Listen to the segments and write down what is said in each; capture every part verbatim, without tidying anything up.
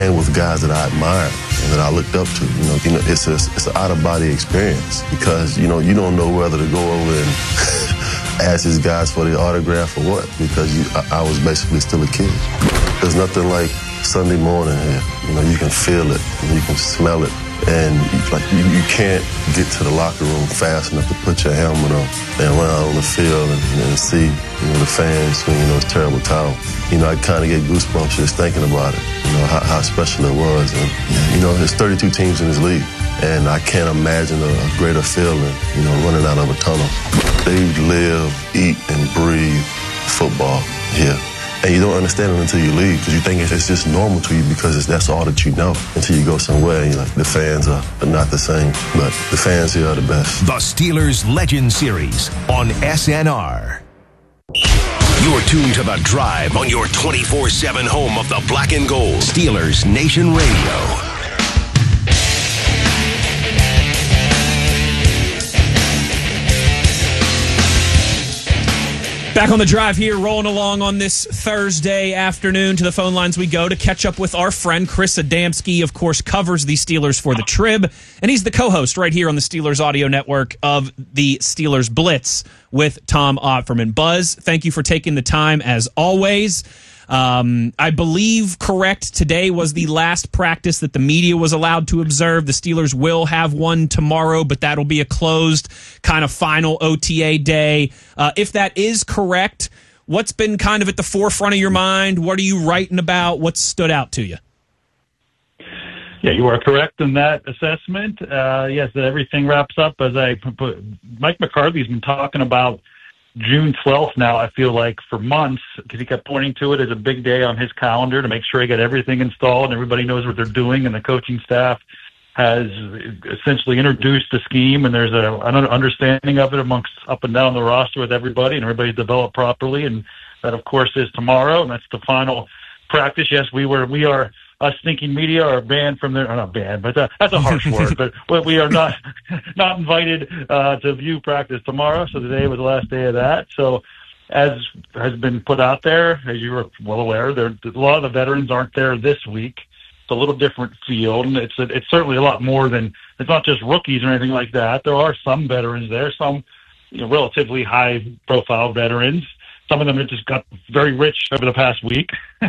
and with guys that I admire and that I looked up to. You know, you know it's a, it's an out-of-body experience because, you know, you don't know whether to go over and ask these guys for the autograph or what because you, I, I was basically still a kid. There's nothing like Sunday morning here. You know, you can feel it, you can smell it, and like you, you can't get to the locker room fast enough to put your helmet on and run out on the field and, and see, you know, the fans swinging those terrible towels. You know, I kind of get goosebumps just thinking about it, you know, how, how special it was. And, you know, there's thirty-two teams in this league, and I can't imagine a, a greater feeling, you know, running out of a tunnel. They live, eat, and breathe football here. And you don't understand it until you leave because you think it's just normal to you because it's, that's all that you know until you go somewhere and you're like, the fans are, are not the same. But the fans here are the best. The Steelers Legend Series on S N R. You're tuned to The Drive on your twenty-four seven home of the black and gold. Steelers Nation Radio. Back on The Drive here, rolling along on this Thursday afternoon. To the phone lines we go to catch up with our friend Chris Adamski. Of course, covers the Steelers for the Trib, and he's the co-host right here on the Steelers Audio Network of the Steelers Blitz with Tom Opferman. Buzz, thank you for taking the time as always. Um, I believe, correct, today was the last practice that the media was allowed to observe. The Steelers will have one tomorrow, but that'll be a closed kind of final O T A day. Uh, if that is correct, what's been kind of at the forefront of your mind? What are you writing about? What's stood out to you? Yeah, you are correct in that assessment. Uh, yes, everything wraps up as I put. Mike McCarthy's been talking about June twelfth now, I feel like, for months, because he kept pointing to it as a big day on his calendar to make sure he got everything installed and everybody knows what they're doing, and the coaching staff has essentially introduced the scheme, and there's a, an understanding of it amongst up and down the roster with everybody, and everybody's developed properly, and that, of course, is tomorrow, and that's the final practice. Yes, we were, we are, us thinking media are banned from their, or not banned, but uh, that's a harsh word, but we are not not invited uh, to view practice tomorrow, so today was the last day of that. So as has been put out there, as you were well aware, there, a lot of the veterans aren't there this week. It's a little different field, and it's, a, it's certainly a lot more than, it's not just rookies or anything like that. There are some veterans there, some, you know, relatively high-profile veterans. Some of them have just got very rich over the past week.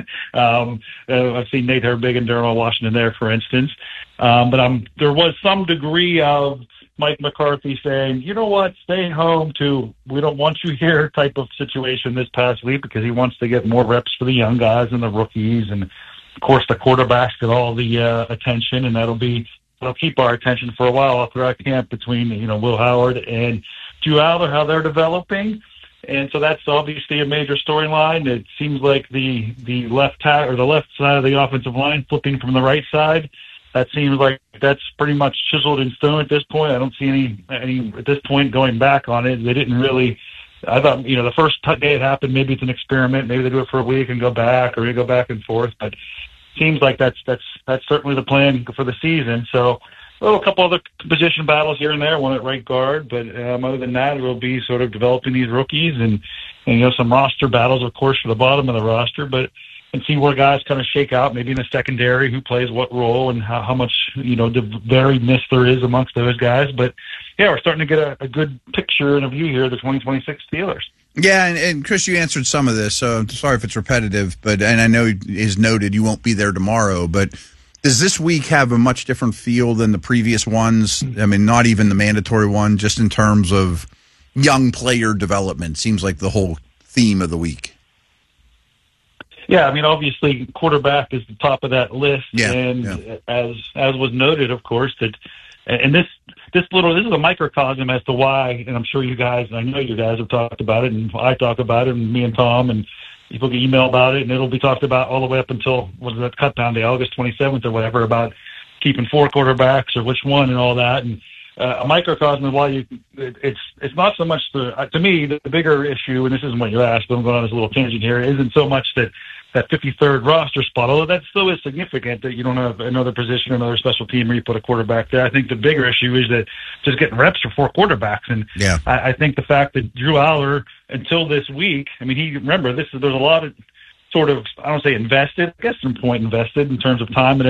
um, uh, I've seen Nate Herbig and Dermot Washington there, for instance. Um, but um, there was some degree of Mike McCarthy saying, you know what, stay home to we don't want you here type of situation this past week because he wants to get more reps for the young guys and the rookies. And, of course, the quarterbacks get all the uh, attention, and that'll be that'll keep our attention for a while throughout camp between, you know, Will Howard and Drew Allar, how they're developing. And so that's obviously a major storyline. It seems like the the left ta- or the left side of the offensive line flipping from the right side. That seems like that's pretty much chiseled in stone at this point. I don't see any any at this point going back on it. They didn't really. I thought, you know, the first day it happened, maybe it's an experiment. Maybe they do it for a week and go back, or they go back and forth. But it seems like that's that's that's certainly the plan for the season. So. Well, a couple other position battles here and there, one at right guard, but um, other than that, it will be sort of developing these rookies and, and, you know, some roster battles, of course, for the bottom of the roster, but and see where guys kind of shake out, maybe in the secondary, who plays what role and how, how much, you know, the variedness there is amongst those guys. But, yeah, we're starting to get a, a good picture and a view here of the twenty twenty-six Steelers. Yeah, and, and Chris, you answered some of this, so I'm sorry if it's repetitive, but and I know it is noted you won't be there tomorrow, but does this week have a much different feel than the previous ones? I mean, not even the mandatory one, just in terms of young player development. Seems like the whole theme of the week. Yeah, I mean, obviously, quarterback is the top of that list, yeah, and yeah. as as was noted, of course, that and this this little this is a microcosm as to why, and I'm sure you guys, I know you guys have talked about it, and I talk about it, and me and Tom and. People get email about it, and it'll be talked about all the way up until what is that cut down day, August twenty-seventh or whatever, about keeping four quarterbacks or which one and all that. And uh, a microcosm of why you it, it's it's not so much the uh, to me the, the bigger issue, and this isn't what you asked, but I'm going on this little tangent here, isn't so much that that fifty-third roster spot, although that still is significant that you don't have another position, another special team where you put a quarterback there. I think the bigger issue is that just getting reps for four quarterbacks. And yeah. I, I think the fact that Drew Allar, until this week, I mean, he remember, this is there's a lot of sort of, I don't say invested, I guess some point invested in terms of time and